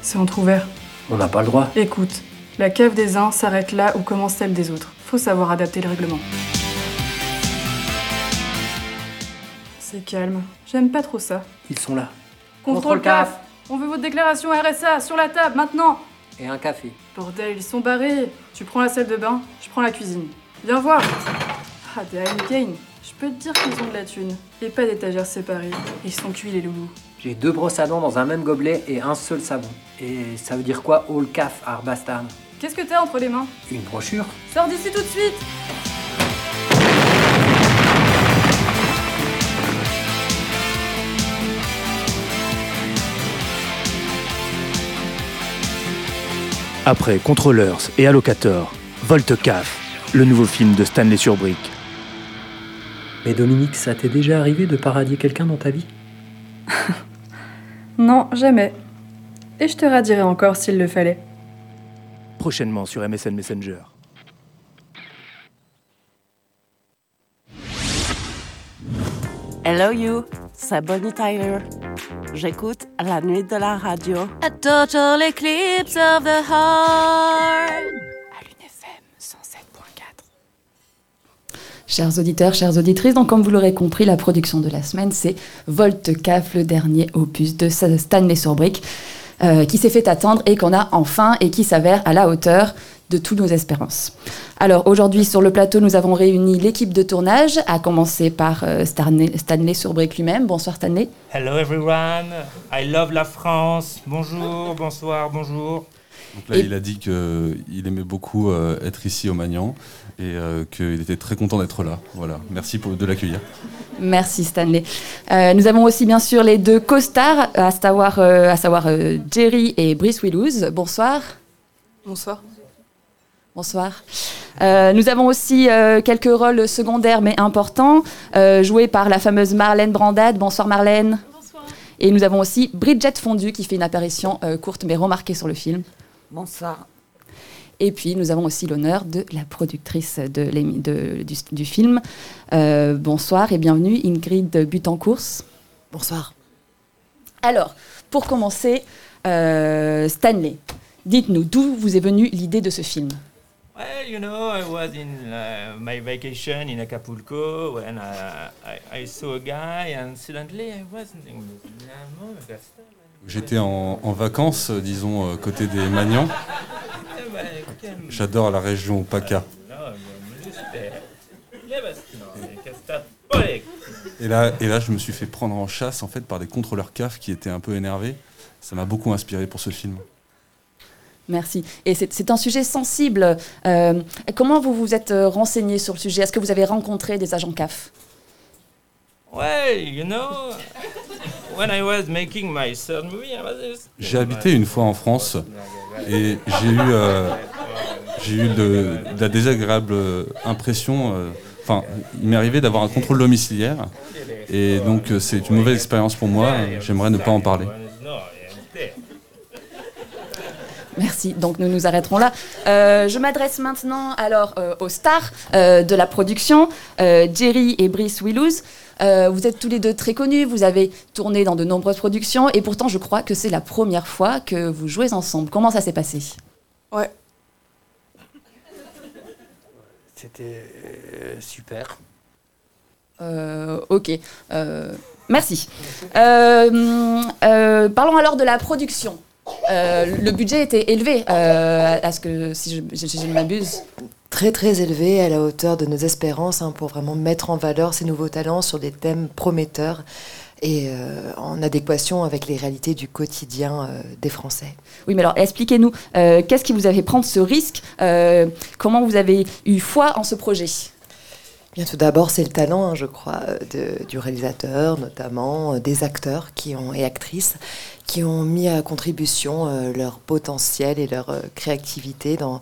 C'est entrouvert. On n'a pas le droit. Écoute, la cave des uns s'arrête là où commence celle des autres. Faut savoir adapter le règlement. C'est calme. J'aime pas trop ça. Ils sont là. Contrôle CAF. On veut votre déclaration RSA sur la table, maintenant. Et un café. Bordel, ils sont barrés. Tu prends la salle de bain, je prends la cuisine. Viens voir. Ah, des Heineken. Je peux te dire qu'ils ont de la thune. Et pas d'étagères séparées. Ils sont cuits, les loulous. J'ai 2 brosses à dents dans un même gobelet et un seul savon. Et ça veut dire quoi, all caf, Arbastan? Qu'est-ce que t'as entre les mains? Une brochure. Sors d'ici tout de suite. Après Controllers et Allocator, Volte CAF, le nouveau film de Stanley Kubrick. Mais Dominique, ça t'est déjà arrivé de paradier quelqu'un dans ta vie? Non, jamais. Et je te radirai encore s'il le fallait. Prochainement sur MSN Messenger. Hello you, c'est Bonnie Tyler. J'écoute la nuit de la radio. A total eclipse of the heart. À l'UNFM 107.4. Chers auditeurs, chères auditrices, donc comme vous l'aurez compris, la production de la semaine, c'est Volte CAF, le dernier opus de Stanley Kubrick, qui s'est fait attendre et qu'on a enfin et qui s'avère à la hauteur de toutes nos espérances. Alors aujourd'hui sur le plateau, nous avons réuni l'équipe de tournage, à commencer par Stanley Kubrick lui-même. Bonsoir Stanley. Hello everyone, I love la France. Bonjour, bonsoir, bonjour. Donc là, il a dit qu'il aimait beaucoup être ici au Magnan et qu'il était très content d'être là. Voilà, merci de l'accueillir. Merci Stanley. Nous avons aussi bien sûr les 2 co-stars, à savoir Jerry et Brice Willows. Bonsoir. Bonsoir. Bonsoir. Nous avons aussi quelques rôles secondaires mais importants, joués par la fameuse Marlène Brandade. Bonsoir Marlène. Bonsoir. Et nous avons aussi Bridget Fondu qui fait une apparition courte mais remarquée sur le film. Bonsoir. Et puis nous avons aussi l'honneur de la productrice du film. Bonsoir et bienvenue Ingrid Butencourt. Bonsoir. Alors, pour commencer, Stanley, dites-nous d'où vous est venue l'idée de ce film? Well, you know, I was in my vacation in Acapulco when I saw a guy and suddenly I was thinking, J'étais en vacances, disons, côté des Magnans. J'adore la région PACA. Et là, je me suis fait prendre en chasse en fait par des contrôleurs CAF qui étaient un peu énervés. Ça m'a beaucoup inspiré pour ce film. Merci. Et c'est un sujet sensible. Comment vous vous êtes renseigné sur le sujet? Est-ce que vous avez rencontré des agents CAF? Well, you know, when I was making my third movie, J'ai habité une fois en France et j'ai eu de la désagréable impression. Enfin, il m'est arrivé d'avoir un contrôle domiciliaire et donc c'est une mauvaise expérience pour moi. J'aimerais ne pas en parler. Merci, donc nous nous arrêterons là. Je m'adresse maintenant alors aux stars de la production, Jerry et Brice Willows. Vous êtes tous les 2 très connus, vous avez tourné dans de nombreuses productions et pourtant je crois que c'est la première fois que vous jouez ensemble. Comment ça s'est passé? Ouais. C'était super. Ok, merci. Parlons alors de la production. Le budget était élevé, à ce que, si je ne m'abuse. Très très élevé, à la hauteur de nos espérances, pour vraiment mettre en valeur ces nouveaux talents sur des thèmes prometteurs et en adéquation avec les réalités du quotidien des Français. Oui, mais alors expliquez-nous, qu'est-ce qui vous a fait prendre ce risque? Comment vous avez eu foi en ce projet? Bien, tout d'abord, c'est le talent, je crois, du réalisateur, notamment des acteurs et actrices qui ont mis à contribution leur potentiel et leur créativité dans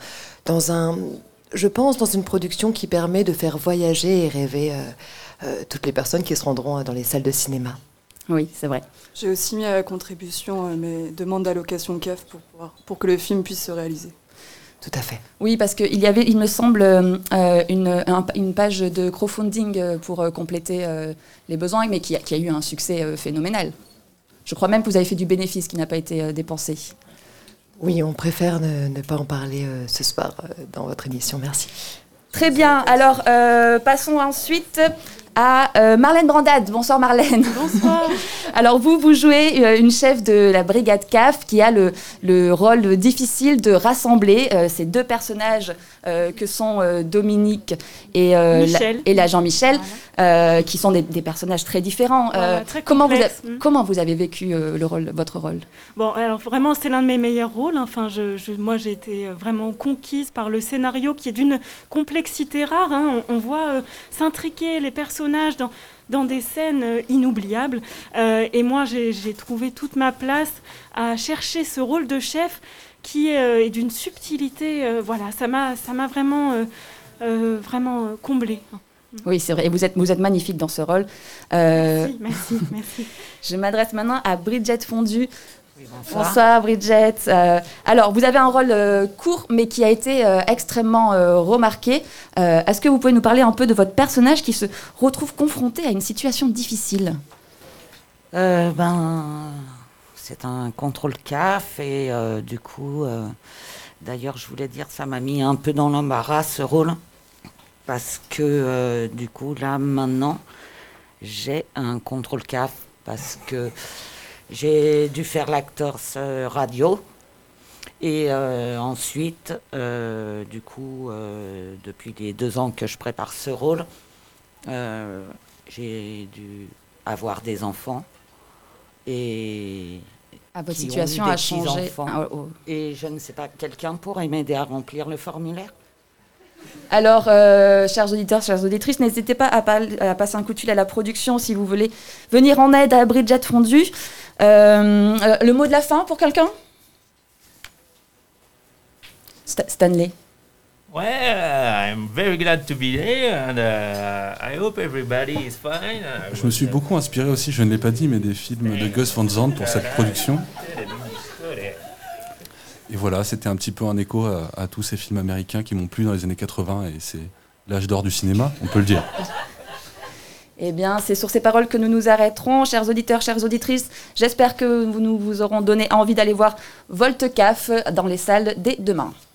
une production qui permet de faire voyager et rêver toutes les personnes qui se rendront dans les salles de cinéma. Oui, c'est vrai. J'ai aussi mis à contribution mes demandes d'allocation CAF pour que le film puisse se réaliser. Tout à fait. Oui, parce qu'il y avait, il me semble, une page de crowdfunding pour compléter les besoins, mais qui a eu un succès phénoménal. Je crois même que vous avez fait du bénéfice qui n'a pas été dépensé. Oui, on préfère ne pas en parler ce soir dans votre émission. Merci. Très bien. Alors, passons ensuite à Marlène Brandade. Bonsoir Marlène. Bonsoir. Alors vous jouez une chef de la brigade CAF qui a le rôle difficile de rassembler ces deux personnages que sont Dominique et l'agent Michel, qui sont des personnages très différents. Très comment vous avez vécu votre rôle? Bon, alors vraiment c'est l'un de mes meilleurs rôles. Enfin, moi j'ai été vraiment conquise par le scénario qui est d'une complexité rare. Hein. On voit s'intriquer les personnages dans des scènes inoubliables. Et moi, j'ai trouvé toute ma place à chercher ce rôle de chef qui est d'une subtilité. Voilà, ça m'a vraiment comblée. Oui, c'est vrai. Et vous êtes magnifique dans ce rôle. Merci. Je m'adresse maintenant à Bridget Fondu. Oui, bonsoir. Bonsoir Bridget. Alors, vous avez un rôle court, mais qui a été extrêmement remarqué. Est-ce que vous pouvez nous parler un peu de votre personnage qui se retrouve confronté à une situation difficile? C'est un contrôle CAF et du coup, d'ailleurs, je voulais dire, ça m'a mis un peu dans l'embarras ce rôle parce que du coup, là, maintenant, j'ai un contrôle CAF parce que j'ai dû faire l'acteur radio et ensuite, du coup, depuis les 2 ans que je prépare ce rôle, j'ai dû avoir des enfants et votre situation a changé. Et je ne sais pas, quelqu'un pourrait m'aider à remplir le formulaire? Alors, chers auditeurs, chères auditrices, n'hésitez pas à passer un coup de fil à la production si vous voulez venir en aide à Bridget Fondu. Le mot de la fin pour quelqu'un? Stanley. Well, I'm very glad to be here and I hope everybody is fine. Je me suis beaucoup inspiré aussi, je ne l'ai pas dit, mais des films de Gus Van Sant pour cette production. Et voilà, c'était un petit peu un écho à tous ces films américains qui m'ont plu dans les années 80 et c'est l'âge d'or du cinéma, on peut le dire. Eh bien, c'est sur ces paroles que nous nous arrêterons. Chers auditeurs, chères auditrices, j'espère que nous vous aurons donné envie d'aller voir Volte CAF dans les salles dès demain.